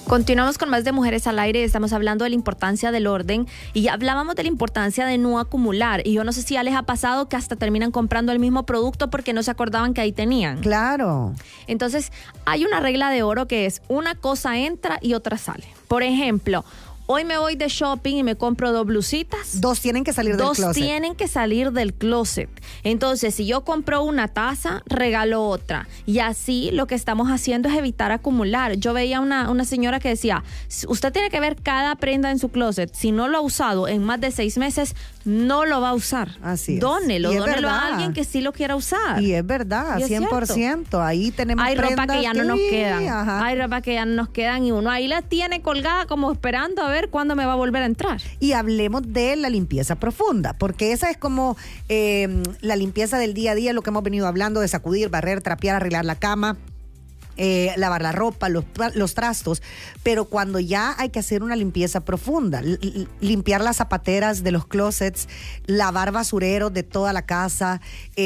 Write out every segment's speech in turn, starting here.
Continuamos con más de Mujeres al Aire. Estamos hablando de la importancia del orden y hablábamos de la importancia de no acumular. Y yo no sé si ya les ha pasado que hasta terminan comprando el mismo producto porque no se acordaban que ahí tenían. Claro. Entonces, hay una regla de oro que es una cosa entra y otra sale. Por ejemplo, hoy me voy de shopping y me compro 2 blusitas. 2 tienen que salir del closet. 2 tienen que salir del closet. Entonces, si yo compro una taza, regalo otra. Y así lo que estamos haciendo es evitar acumular. Yo veía una señora que decía, usted tiene que ver cada prenda en su closet. Si no lo ha usado en más de 6 meses, no lo va a usar. Así es. Dónelo verdad. a alguien que sí lo quiera usar. Y es verdad, y es 100%. Ahí tenemos hay prendas ropa que ya no nos quedan. Ajá. Hay ropa que ya no nos quedan y uno ahí la tiene colgada como esperando a ver cuándo me va a volver a entrar. Y hablemos de la limpieza profunda, porque esa es como la limpieza del día a día, lo que hemos venido hablando de sacudir, barrer, trapear, arreglar la cama. Lavar la ropa, los trastos, pero cuando ya hay que hacer una limpieza profunda, limpiar las zapateras de los closets, lavar basureros de toda la casa,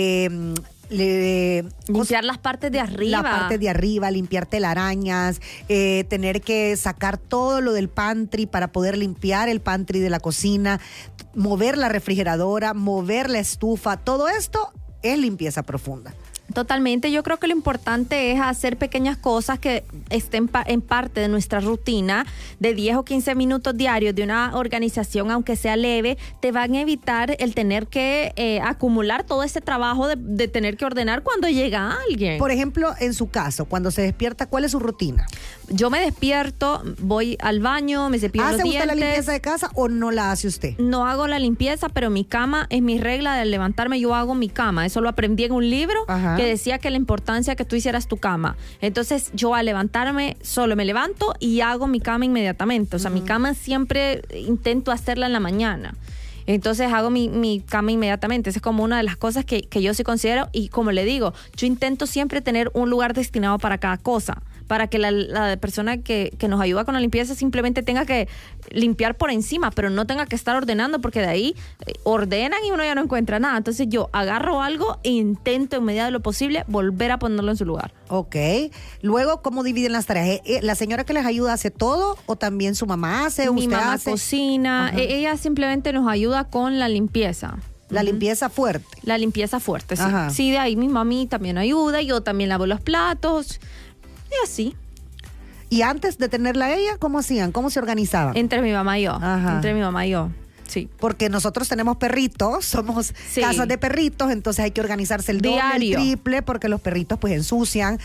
limpiar las partes de arriba. La parte de arriba, limpiar telarañas, tener que sacar todo lo del pantry para poder limpiar el pantry de la cocina, mover la refrigeradora, mover la estufa, todo esto es limpieza profunda. Totalmente, yo creo que lo importante es hacer pequeñas cosas que estén en parte de nuestra rutina de 10 o 15 minutos diarios de una organización, aunque sea leve, te van a evitar el tener que acumular todo ese trabajo de tener que ordenar cuando llega alguien. Por ejemplo, en su caso, cuando se despierta, ¿cuál es su rutina? Yo me despierto, voy al baño, me cepillo los dientes. ¿Hace usted la limpieza de casa o no la hace usted? No hago la limpieza, pero mi cama es mi regla de levantarme, yo hago mi cama. Eso lo aprendí en un libro. Ajá. Que decía que la importancia que tú hicieras tu cama. Entonces yo al levantarme solo me levanto y hago mi cama inmediatamente. O sea, mi cama siempre intento hacerla en la mañana. Entonces hago mi cama inmediatamente. Esa es como una de las cosas que yo sí considero. Y como le digo, yo intento siempre tener un lugar destinado para cada cosa, para que la persona que nos ayuda con la limpieza simplemente tenga que limpiar por encima, pero no tenga que estar ordenando, porque de ahí ordenan y uno ya no encuentra nada. Entonces yo agarro algo e intento en medida de lo posible volver a ponerlo en su lugar. Ok. Luego, ¿cómo dividen las tareas? ¿La señora que les ayuda hace todo o también su mamá hace? Mi usted mamá hace? cocina. Ella simplemente nos ayuda con la limpieza. La limpieza fuerte. La limpieza fuerte, sí. Ajá. Sí, de ahí mi mami también ayuda, yo también lavo los platos y así. ¿Y antes de tenerla a ella, cómo hacían? ¿Cómo se organizaban? Entre mi mamá y yo. Ajá. Entre mi mamá y yo. Sí. Porque nosotros tenemos perritos, somos casas de perritos, entonces hay que organizarse el doble, el triple, porque los perritos pues ensucian,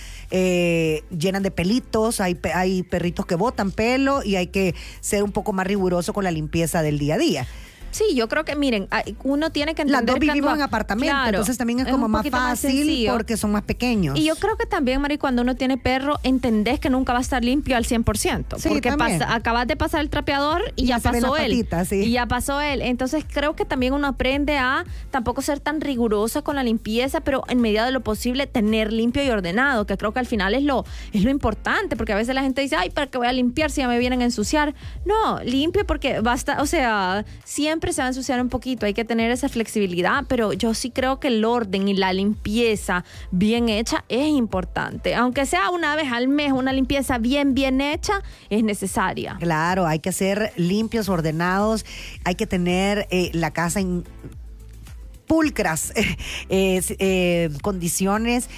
llenan de pelitos, hay perritos que botan pelo y hay que ser un poco más riguroso con la limpieza del día a día. Sí, yo creo que, miren, uno tiene que entender. Las dos vivimos en apartamento, claro, entonces también es como más fácil porque son más pequeños. Y yo creo que también, Mari, cuando uno tiene perro, entendés que nunca va a estar limpio al 100%. Sí, porque también. acabas de pasar el trapeador y ya pasó él. Patitas, sí. Y ya pasó él. Entonces creo que también uno aprende a tampoco ser tan rigurosa con la limpieza, pero en medida de lo posible tener limpio y ordenado, que creo que al final es lo importante, porque a veces la gente dice, ay, ¿para qué voy a limpiar si ya me vienen a ensuciar? No, limpio porque basta, o sea, siempre se va a ensuciar un poquito, hay que tener esa flexibilidad, pero yo sí creo que el orden y la limpieza bien hecha es importante, aunque sea una vez al mes, una limpieza bien hecha es necesaria. Claro, hay que ser limpios, ordenados, hay que tener la casa en pulcras condiciones.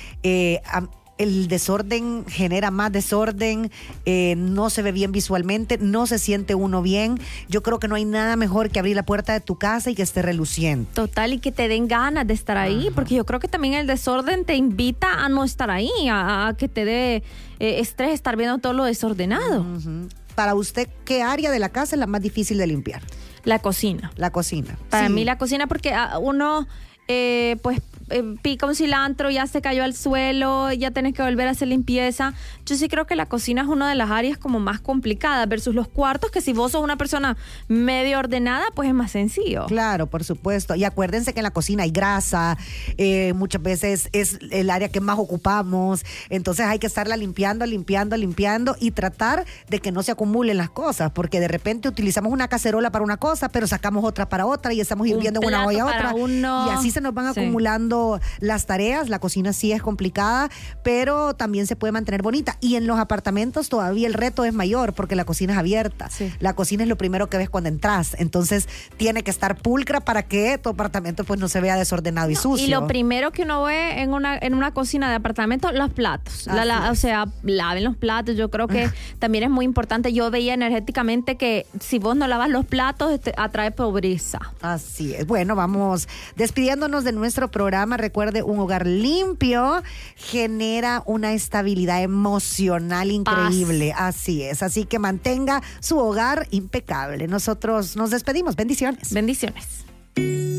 El desorden genera más desorden, no se ve bien visualmente, no se siente uno bien. Yo creo que no hay nada mejor que abrir la puerta de tu casa y que esté reluciente. Total, y que te den ganas de estar ahí, porque yo creo que también el desorden te invita a no estar ahí, a que te dé estrés estar viendo todo lo desordenado. Para usted, ¿qué área de la casa es la más difícil de limpiar? La cocina. La cocina. Para mí la cocina, porque uno pues pica un cilantro, ya se cayó al suelo, ya tenés que volver a hacer limpieza. Yo sí creo que la cocina es una de las áreas como más complicadas versus los cuartos, que si vos sos una persona medio ordenada, pues es más sencillo. Claro, por supuesto. Y acuérdense que en la cocina hay grasa, muchas veces es el área que más ocupamos, entonces hay que estarla limpiando y tratar de que no se acumulen las cosas, porque de repente utilizamos una cacerola para una cosa, pero sacamos otra para otra y estamos hirviendo en una olla a otra. Y así se nos van acumulando complicado las tareas, la cocina sí es complicada, pero también se puede mantener bonita. Y en los apartamentos todavía el reto es mayor porque la cocina es abierta. Sí. La cocina es lo primero que ves cuando entras. Entonces tiene que estar pulcra para que tu apartamento pues no se vea desordenado y sucio. Y lo primero que uno ve en una cocina de apartamento, los platos. O sea, laven los platos. Yo creo que también es muy importante. Yo veía energéticamente que si vos no lavas los platos, atrae pobreza. Así es. Bueno, vamos despidiéndonos de nuestro programa. Recuerde, un hogar limpio genera una estabilidad emocional increíble. Paz. Así es. Así que mantenga su hogar impecable. Nosotros nos despedimos. Bendiciones. Bendiciones.